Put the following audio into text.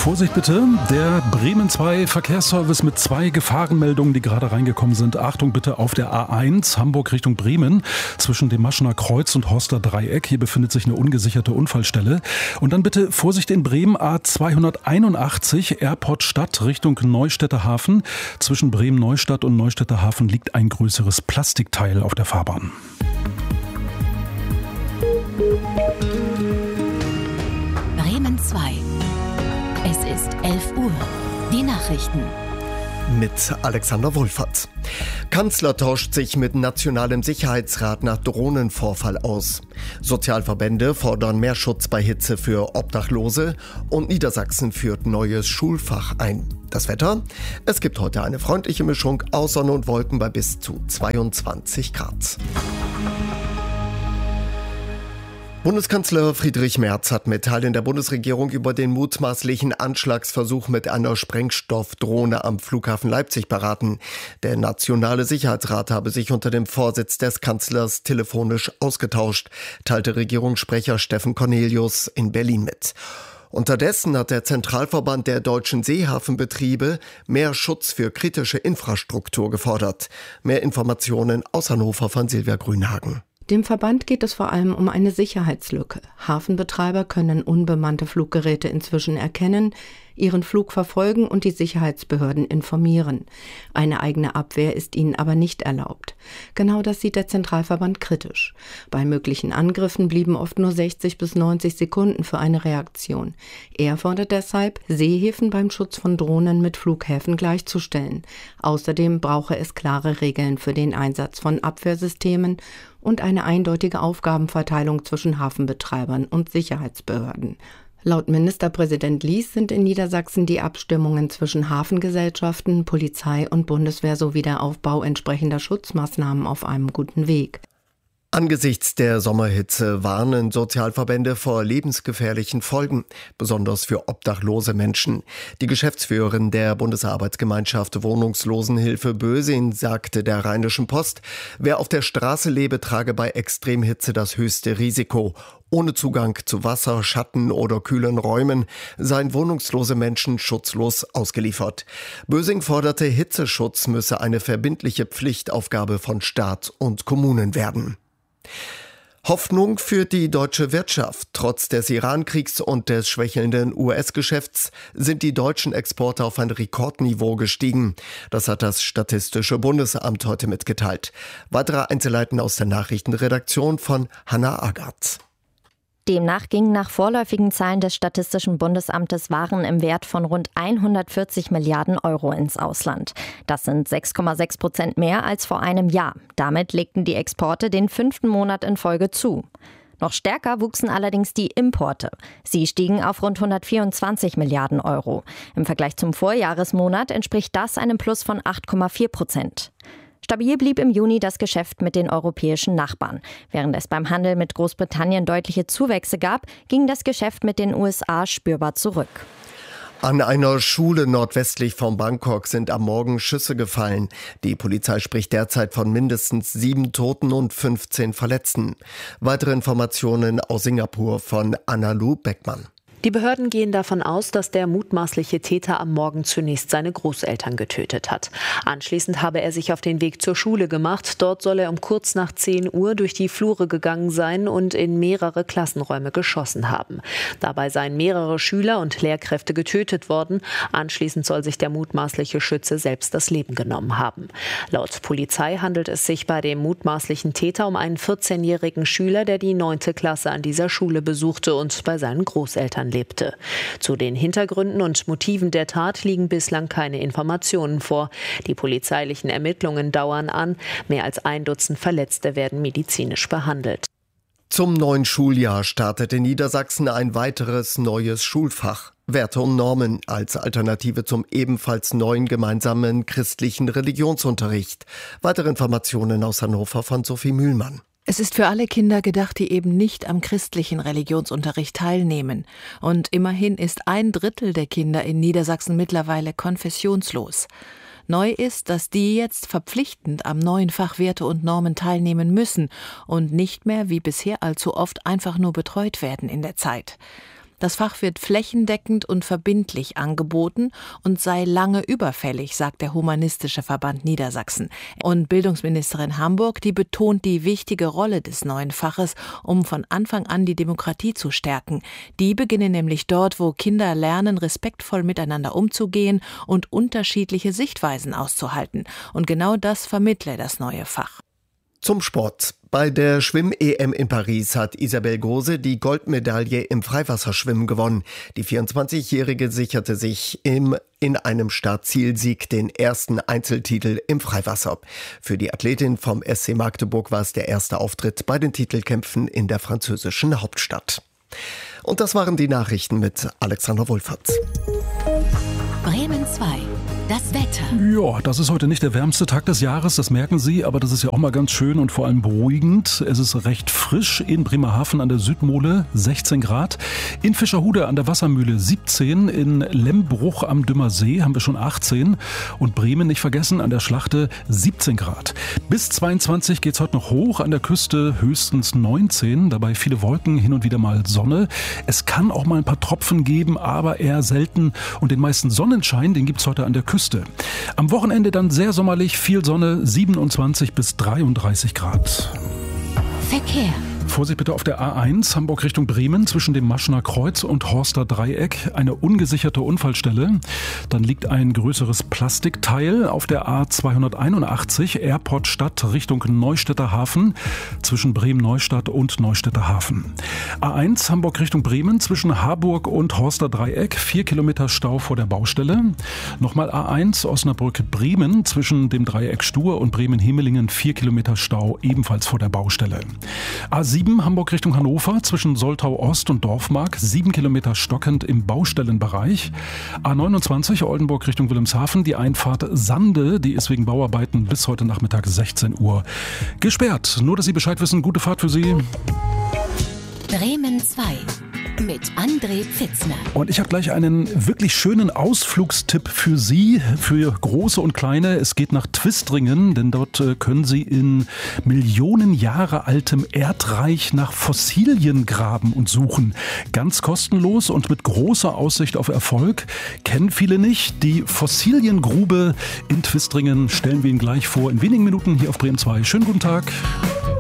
Vorsicht bitte, der Bremen 2 Verkehrsservice mit 2 Gefahrenmeldungen, die gerade reingekommen sind. Achtung bitte auf der A1 Hamburg Richtung Bremen zwischen dem Maschener Kreuz und Horster Dreieck. Hier befindet sich eine ungesicherte Unfallstelle. Und dann bitte Vorsicht in Bremen A281 Airport Stadt Richtung Neustädter Hafen. Zwischen Bremen Neustadt und Neustädter Hafen liegt ein größeres Plastikteil auf der Fahrbahn. Bremen 2. Es ist 11 Uhr. Die Nachrichten. Mit Alexander Wohlfahrt. Kanzler tauscht sich mit Nationalem Sicherheitsrat nach Drohnenvorfall aus. Sozialverbände fordern mehr Schutz bei Hitze für Obdachlose und Niedersachsen führt neues Schulfach ein. Das Wetter? Es gibt heute eine freundliche Mischung aus Sonne und Wolken bei bis zu 22 Grad. Bundeskanzler Friedrich Merz hat mit Teilen der Bundesregierung über den mutmaßlichen Anschlagsversuch mit einer Sprengstoffdrohne am Flughafen Leipzig beraten. Der Nationale Sicherheitsrat habe sich unter dem Vorsitz des Kanzlers telefonisch ausgetauscht, teilte Regierungssprecher Steffen Cornelius in Berlin mit. Unterdessen hat der Zentralverband der deutschen Seehafenbetriebe mehr Schutz für kritische Infrastruktur gefordert. Mehr Informationen aus Hannover von Silvia Grünhagen. Dem Verband geht es vor allem um eine Sicherheitslücke. Hafenbetreiber können unbemannte Fluggeräte inzwischen erkennen, ihren Flug verfolgen und die Sicherheitsbehörden informieren. Eine eigene Abwehr ist ihnen aber nicht erlaubt. Genau das sieht der Zentralverband kritisch. Bei möglichen Angriffen blieben oft nur 60 bis 90 Sekunden für eine Reaktion. Er fordert deshalb, Seehäfen beim Schutz von Drohnen mit Flughäfen gleichzustellen. Außerdem brauche es klare Regeln für den Einsatz von Abwehrsystemen und eine eindeutige Aufgabenverteilung zwischen Hafenbetreibern und Sicherheitsbehörden. Laut Ministerpräsident Lies sind in Niedersachsen die Abstimmungen zwischen Hafengesellschaften, Polizei und Bundeswehr sowie der Aufbau entsprechender Schutzmaßnahmen auf einem guten Weg. Angesichts der Sommerhitze warnen Sozialverbände vor lebensgefährlichen Folgen, besonders für obdachlose Menschen. Die Geschäftsführerin der Bundesarbeitsgemeinschaft Wohnungslosenhilfe Bösing sagte der Rheinischen Post, wer auf der Straße lebe, trage bei Extremhitze das höchste Risiko. Ohne Zugang zu Wasser, Schatten oder kühlen Räumen seien wohnungslose Menschen schutzlos ausgeliefert. Bösing forderte, Hitzeschutz müsse eine verbindliche Pflichtaufgabe von Staat und Kommunen werden. Hoffnung für die deutsche Wirtschaft. Trotz des Iran-Kriegs und des schwächelnden US-Geschäfts sind die deutschen Exporte auf ein Rekordniveau gestiegen. Das hat das Statistische Bundesamt heute mitgeteilt. Weitere Einzelheiten aus der Nachrichtenredaktion von Hannah Agatz. Demnach gingen nach vorläufigen Zahlen des Statistischen Bundesamtes Waren im Wert von rund 140 Milliarden Euro ins Ausland. Das sind 6,6% mehr als vor einem Jahr. Damit legten die Exporte den 5. Monat in Folge zu. Noch stärker wuchsen allerdings die Importe. Sie stiegen auf rund 124 Milliarden Euro. Im Vergleich zum Vorjahresmonat entspricht das einem Plus von 8,4%. Stabil blieb im Juni das Geschäft mit den europäischen Nachbarn. Während es beim Handel mit Großbritannien deutliche Zuwächse gab, ging das Geschäft mit den USA spürbar zurück. An einer Schule nordwestlich von Bangkok sind am Morgen Schüsse gefallen. Die Polizei spricht derzeit von mindestens 7 Toten und 15 Verletzten. Weitere Informationen aus Singapur von Anna-Lu Beckmann. Die Behörden gehen davon aus, dass der mutmaßliche Täter am Morgen zunächst seine Großeltern getötet hat. Anschließend habe er sich auf den Weg zur Schule gemacht. Dort soll er um kurz nach 10 Uhr durch die Flure gegangen sein und in mehrere Klassenräume geschossen haben. Dabei seien mehrere Schüler und Lehrkräfte getötet worden. Anschließend soll sich der mutmaßliche Schütze selbst das Leben genommen haben. Laut Polizei handelt es sich bei dem mutmaßlichen Täter um einen 14-jährigen Schüler, der die 9. Klasse an dieser Schule besuchte und bei seinen Großeltern lebte. Zu den Hintergründen und Motiven der Tat liegen bislang keine Informationen vor. Die polizeilichen Ermittlungen dauern an. Mehr als 1 Dutzend Verletzte werden medizinisch behandelt. Zum neuen Schuljahr startet in Niedersachsen ein weiteres neues Schulfach. Werte und Normen als Alternative zum ebenfalls neuen gemeinsamen christlichen Religionsunterricht. Weitere Informationen aus Hannover von Sophie Mühlmann. Es ist für alle Kinder gedacht, die eben nicht am christlichen Religionsunterricht teilnehmen. Und immerhin ist 1/3 der Kinder in Niedersachsen mittlerweile konfessionslos. Neu ist, dass die jetzt verpflichtend am neuen Fach Werte und Normen teilnehmen müssen und nicht mehr wie bisher allzu oft einfach nur betreut werden in der Zeit. Das Fach wird flächendeckend und verbindlich angeboten und sei lange überfällig, sagt der Humanistische Verband Niedersachsen. Und Bildungsministerin Hamburg, die betont die wichtige Rolle des neuen Faches, um von Anfang an die Demokratie zu stärken. Die beginnen nämlich dort, wo Kinder lernen, respektvoll miteinander umzugehen und unterschiedliche Sichtweisen auszuhalten. Und genau das vermittle das neue Fach. Zum Sport. Bei der Schwimm-EM in Paris hat Isabel Gose die Goldmedaille im Freiwasserschwimmen gewonnen. Die 24-Jährige sicherte sich in einem Start-Ziel-Sieg den ersten Einzeltitel im Freiwasser. Für die Athletin vom SC Magdeburg war es der erste Auftritt bei den Titelkämpfen in der französischen Hauptstadt. Und das waren die Nachrichten mit Alexander Wohlfahrt. Bremen 2. Das Wetter. Ja, das ist heute nicht der wärmste Tag des Jahres, das merken Sie, aber das ist ja auch mal ganz schön und vor allem beruhigend. Es ist recht frisch in Bremerhaven an der Südmole, 16 Grad. In Fischerhude an der Wassermühle 17, in Lembruch am Dümmer See haben wir schon 18 und Bremen nicht vergessen, an der Schlachte 17 Grad. Bis 22 geht's heute noch hoch, an der Küste höchstens 19, dabei viele Wolken, hin und wieder mal Sonne. Es kann auch mal ein paar Tropfen geben, aber eher selten und den meisten Sonnenschein, den gibt's heute an der Küste. Am Wochenende dann sehr sommerlich, viel Sonne, 27 bis 33 Grad. Verkehr. Vorsicht bitte auf der A1 Hamburg Richtung Bremen zwischen dem Maschener Kreuz und Horster Dreieck. Eine ungesicherte Unfallstelle. Dann liegt ein größeres Plastikteil auf der A281 Airport Stadt Richtung Neustädter Hafen zwischen Bremen-Neustadt und Neustädter Hafen. A1 Hamburg Richtung Bremen zwischen Harburg und Horster Dreieck. 4 Kilometer Stau vor der Baustelle. Nochmal A1 Osnabrück-Bremen zwischen dem Dreieck Stur und Bremen-Hemelingen. 4 Kilometer Stau ebenfalls vor der Baustelle. A7 Hamburg Richtung Hannover zwischen Soltau Ost und Dorfmark, 7 Kilometer stockend im Baustellenbereich. A29 Oldenburg Richtung Wilhelmshaven, die Einfahrt Sande, die ist wegen Bauarbeiten bis heute Nachmittag 16 Uhr gesperrt. Nur, dass Sie Bescheid wissen, gute Fahrt für Sie. Bremen 2 mit André Pfitzner. Und ich habe gleich einen wirklich schönen Ausflugstipp für Sie, für Große und Kleine. Es geht nach Twistringen, denn dort können Sie in Millionen Jahre altem Erdreich nach Fossilien graben und suchen. Ganz kostenlos und mit großer Aussicht auf Erfolg. Kennen viele nicht. Die Fossiliengrube in Twistringen stellen wir Ihnen gleich vor. In wenigen Minuten hier auf Bremen 2. Schönen guten Tag.